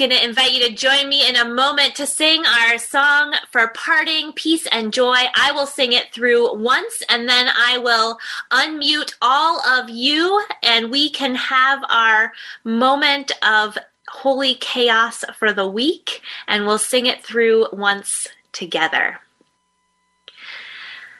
going to invite you to join me in a moment to sing our song for parting, peace and joy. I will sing it through once, and then I will unmute all of you, and we can have our moment of holy chaos for the week, and we'll sing it through once together.